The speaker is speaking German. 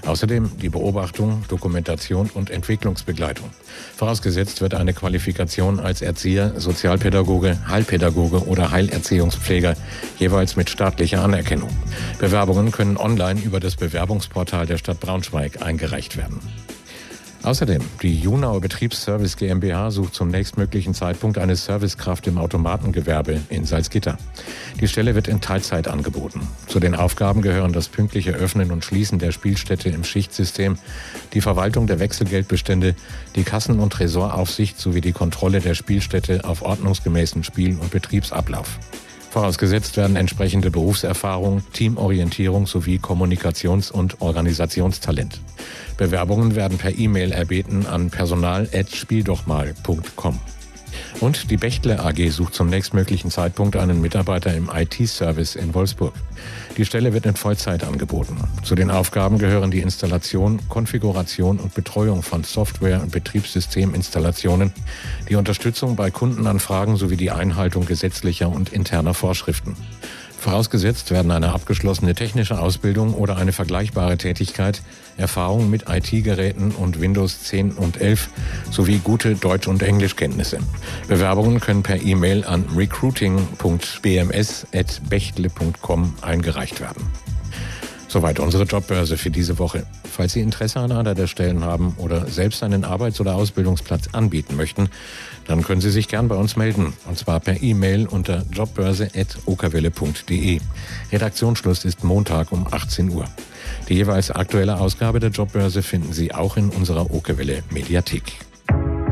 Außerdem die Beobachtung, Dokumentation und Entwicklungsbegleitung. Vorausgesetzt wird eine Qualifikation als Erzieher, Sozialpädagoge, Heilpädagoge oder Heilerziehungspfleger, jeweils mit staatlicher Anerkennung. Bewerbungen können online über das Bewerbungsportal der Stadt Braunschweig eingereicht werden. Außerdem, die Junauer Betriebsservice GmbH sucht zum nächstmöglichen Zeitpunkt eine Servicekraft im Automatengewerbe in Salzgitter. Die Stelle wird in Teilzeit angeboten. Zu den Aufgaben gehören das pünktliche Öffnen und Schließen der Spielstätte im Schichtsystem, die Verwaltung der Wechselgeldbestände, die Kassen- und Tresoraufsicht sowie die Kontrolle der Spielstätte auf ordnungsgemäßen Spiel- und Betriebsablauf. Vorausgesetzt werden entsprechende Berufserfahrung, Teamorientierung sowie Kommunikations- und Organisationstalent. Bewerbungen werden per E-Mail erbeten an personal@spieldochmal.com. Und die Bechtle AG sucht zum nächstmöglichen Zeitpunkt einen Mitarbeiter im IT-Service in Wolfsburg. Die Stelle wird in Vollzeit angeboten. Zu den Aufgaben gehören die Installation, Konfiguration und Betreuung von Software- und Betriebssysteminstallationen, die Unterstützung bei Kundenanfragen sowie die Einhaltung gesetzlicher und interner Vorschriften. Vorausgesetzt werden eine abgeschlossene technische Ausbildung oder eine vergleichbare Tätigkeit, Erfahrung mit IT-Geräten und Windows 10 und 11 sowie gute Deutsch- und Englischkenntnisse. Bewerbungen können per E-Mail an recruiting.bms@bechtle.com eingereicht werden. Soweit unsere Jobbörse für diese Woche. Falls Sie Interesse an einer der Stellen haben oder selbst einen Arbeits- oder Ausbildungsplatz anbieten möchten, dann können Sie sich gern bei uns melden. Und zwar per E-Mail unter jobbörse@okerwelle.de. Redaktionsschluss ist Montag um 18 Uhr. Die jeweils aktuelle Ausgabe der Jobbörse finden Sie auch in unserer Okerwelle Mediathek.